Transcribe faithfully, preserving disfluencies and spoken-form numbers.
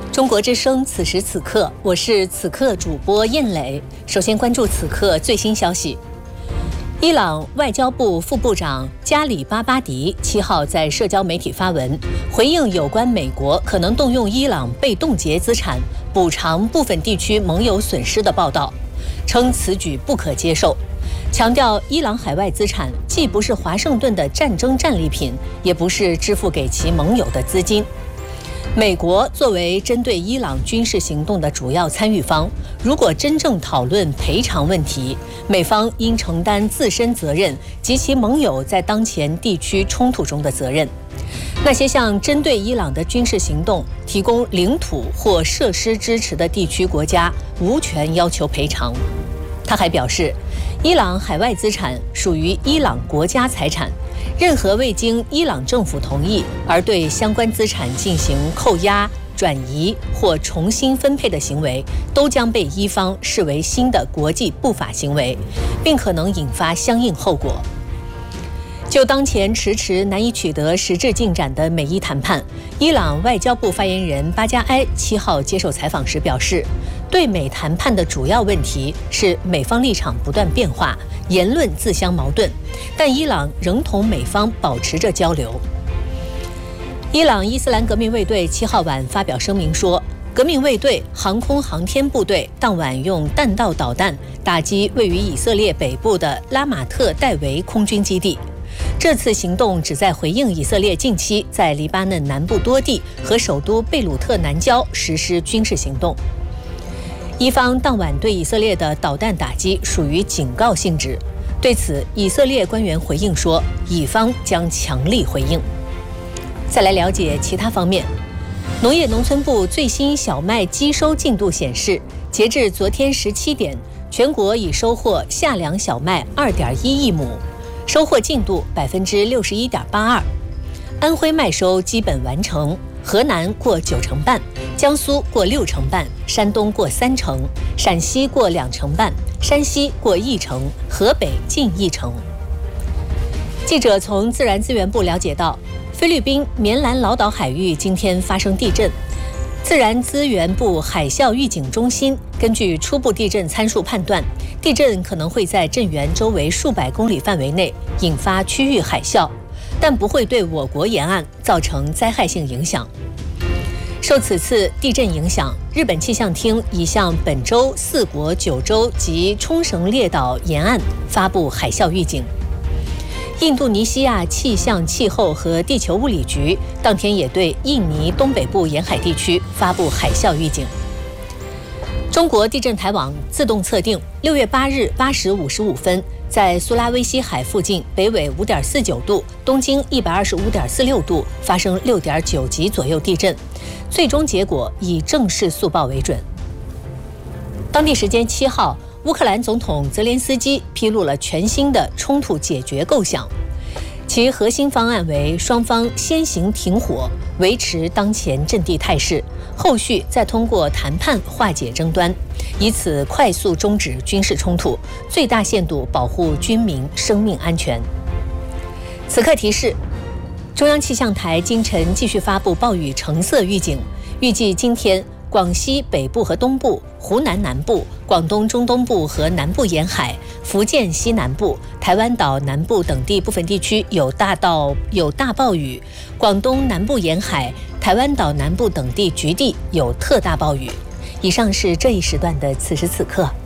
中国之声，此时此刻，我是此刻主播燕磊。首先关注此刻最新消息。伊朗外交部副部长加里巴巴迪七号在社交媒体发文，回应有关美国可能动用伊朗被冻结资产补偿部分地区盟友损失的报道，称此举不可接受，强调伊朗海外资产既不是华盛顿的战争战利品，也不是支付给其盟友的资金。美国作为针对伊朗军事行动的主要参与方，如果真正讨论赔偿问题，美方应承担自身责任及其盟友在当前地区冲突中的责任。那些向针对伊朗的军事行动提供领土或设施支持的地区国家无权要求赔偿。他还表示，伊朗海外资产属于伊朗国家财产，任何未经伊朗政府同意而对相关资产进行扣押、转移或重新分配的行为，都将被伊方视为新的国际不法行为，并可能引发相应后果。就当前迟迟难以取得实质进展的美伊谈判，伊朗外交部发言人巴加埃七号接受采访时表示，对美谈判的主要问题是美方立场不断变化，言论自相矛盾，但伊朗仍同美方保持着交流。伊朗伊斯兰革命卫队七号晚发表声明说，革命卫队航空航天部队当晚用弹道导弹打击位于以色列北部的拉马特戴维空军基地。这次行动旨在回应以色列近期在黎巴嫩南部多地和首都贝鲁特南郊实施军事行动。伊方当晚对以色列的导弹打击属于警告性质，对此以色列官员回应说，以方将强力回应。再来了解其他方面，农业农村部最新小麦基收进度显示，截至昨天十七点，全国已收获夏粮小麦二点一亿亩，收获进度百分之六十一点八二。安徽麦收基本完成，河南过九成半，江苏过六成半，山东过三成，陕西过两成半，山西过一成，河北近一成。记者从自然资源部了解到，菲律宾棉兰老岛海域今天发生地震。自然资源部海啸预警中心根据初步地震参数判断，地震可能会在震源周围数百公里范围内引发区域海啸，但不会对我国沿岸造成灾害性影响。受此次地震影响，日本气象厅已向本州、四国、九州及冲绳列岛沿岸发布海啸预警。印度尼西亚气象气候和地球物理局当天也对印尼东北部沿海地区发布海啸预警。中国地震台网自动测定，六月八日八时五十五分，在苏拉威西海附近北纬五点四九度、东经一百二十五点四六度发生六点九级左右地震，最终结果以正式速报为准。当地时间七号，乌克兰总统泽连斯基披露了全新的冲突解决构想，其核心方案为双方先行停火，维持当前阵地态势，后续再通过谈判化解争端，以此快速终止军事冲突，最大限度保护军民生命安全。此刻提示，中央气象台今晨继续发布暴雨橙色预警，预计今天广西北部和东部、湖南南部、广东中东部和南部沿海、福建西南部、台湾岛南部等地部分地区有大到有大暴雨，广东南部沿海、台湾岛南部等地局地有特大暴雨。以上是这一时段的此时此刻。